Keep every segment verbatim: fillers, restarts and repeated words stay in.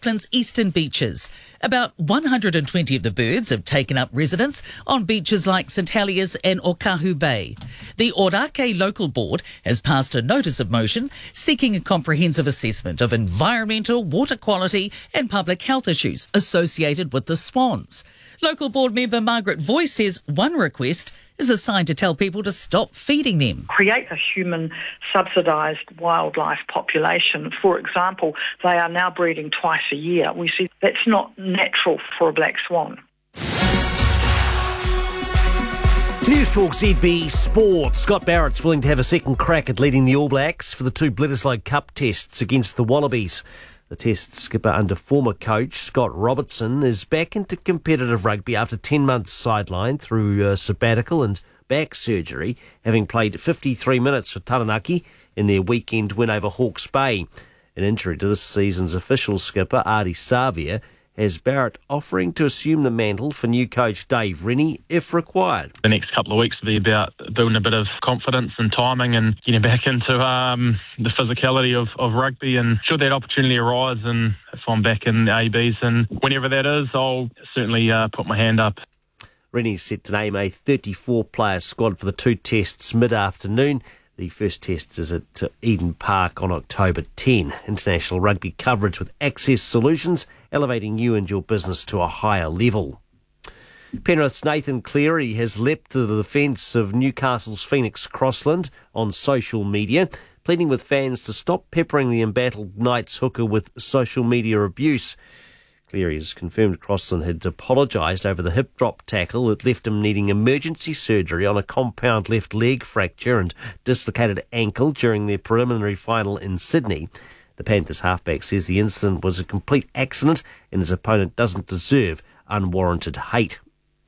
Auckland's eastern beaches. About one hundred twenty of the birds have taken up residence on beaches like St Heliers and Okahu Bay. The Orake Local Board has passed a notice of motion seeking a comprehensive assessment of environmental, water quality and public health issues associated with the swans. Local board member Margaret Voice says one request is a sign to tell people to stop feeding them. Create a human subsidised wildlife population. For example, they are now breeding twice a year. We see that's not natural for a black swan. News Talk Z B Sport. Scott Barrett's willing to have a second crack at leading the All Blacks for the two Bledisloe Cup tests against the Wallabies. The Test skipper under former coach Scott Robertson is back into competitive rugby after ten months sidelined through uh, sabbatical and back surgery, having played fifty-three minutes for Taranaki in their weekend win over Hawke's Bay. An injury to this season's official skipper, Ardie Savia, has Barrett offering to assume the mantle for new coach Dave Rennie if required. The next couple of weeks will be about building a bit of confidence and timing and getting back into um, the physicality of, of rugby, and should that opportunity arise and if I'm back in the A Bs and whenever that is, I'll certainly uh, put my hand up. Rennie's set to name a thirty-four player squad for the two tests mid-afternoon. The first test is at Eden Park on October tenth. International rugby coverage with Access Solutions, elevating you and your business to a higher level. Penrith's Nathan Cleary has leapt to the defence of Newcastle's Phoenix Crossland on social media, pleading with fans to stop peppering the embattled Knights hooker with social media abuse. Cleary has confirmed Crossland had apologised over the hip drop tackle that left him needing emergency surgery on a compound left leg fracture and dislocated ankle during their preliminary final in Sydney. The Panthers halfback says the incident was a complete accident and his opponent doesn't deserve unwarranted hate.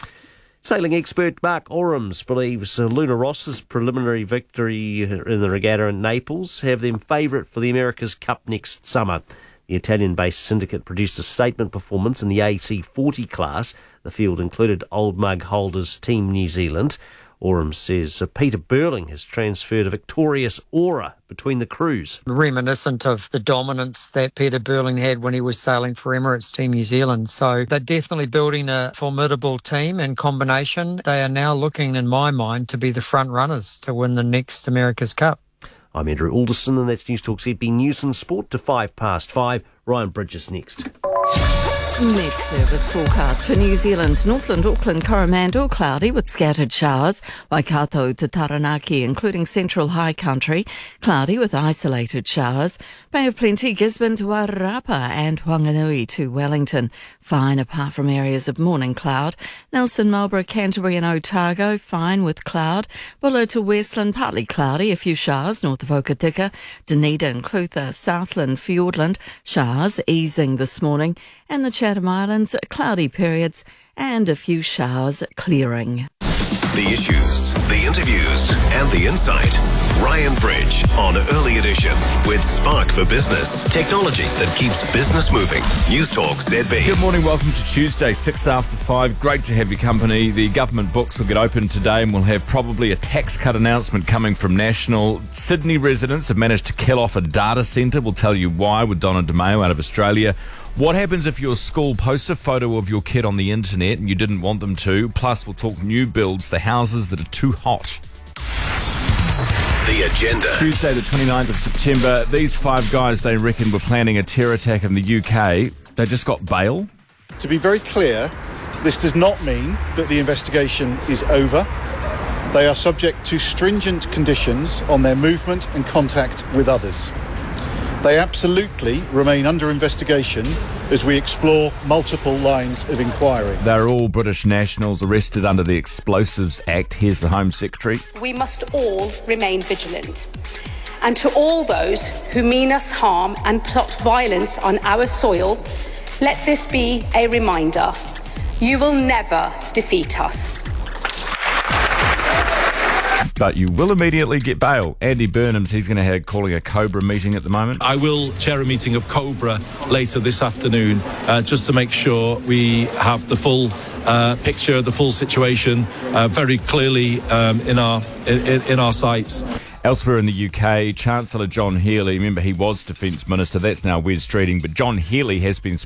Sailing expert Mark Orams believes Luna Ross's preliminary victory in the regatta in Naples have them favourite for the America's Cup next summer. The Italian-based syndicate produced a statement performance in the A C forty class. The field included Old Mug holders Team New Zealand. Oram says Peter Burling has transferred a victorious aura between the crews. Reminiscent of the dominance that Peter Burling had when he was sailing for Emirates Team New Zealand. So they're definitely building a formidable team and combination. They are now looking, in my mind, to be the front runners to win the next America's Cup. I'm Andrew Alderson, and that's News Talk Z B News and Sport to five past five. Ryan Bridges next. Met service forecast for New Zealand. Northland, Auckland, Coromandel, cloudy with scattered showers. Waikato to Taranaki, including central high country, cloudy with isolated showers. Bay of Plenty, Gisborne to Wairarapa and Whanganui to Wellington. Fine apart from areas of morning cloud. Nelson, Marlborough, Canterbury and Otago, fine with cloud. Buller to Westland, partly cloudy, a few showers north of Okatika. Dunedin, Clutha, Southland, Fiordland, showers easing this morning. And the Chatham Islands, cloudy periods and a few showers clearing. The issues, the interviews and the insight. Ryan Bridge on Early Edition with Spark for Business. Technology that keeps business moving. News Talk Z B. Good morning, welcome to Tuesday, six after five. Great to have your company. The government books will get open today and we'll have probably a tax cut announcement coming from National. Sydney residents have managed to kill off a data centre. We'll tell you why with Donna DeMayo out of Australia. What happens if your school posts a photo of your kid on the internet and you didn't want them to? Plus, we'll talk new builds, the houses that are too hot. The agenda. Tuesday, the twenty-ninth of September. These five guys, they reckon, were planning a terror attack in the U K. They just got bail. To be very clear, this does not mean that the investigation is over. They are subject to stringent conditions on their movement and contact with others. They absolutely remain under investigation as we explore multiple lines of inquiry. They're all British nationals arrested under the Explosives Act. Here's the Home Secretary. We must all remain vigilant. And to all those who mean us harm and plot violence on our soil, let this be a reminder. You will never defeat us. But you will immediately get bail. Andy Burnhams, he's going to have calling a Cobra meeting at the moment. I will chair a meeting of Cobra later this afternoon, uh, just to make sure we have the full uh, picture, the full situation, uh, very clearly um, in our in, in our sights. Elsewhere in the U K, Chancellor John Healey, remember he was Defence Minister, that's now Wes Streeting, but John Healey has been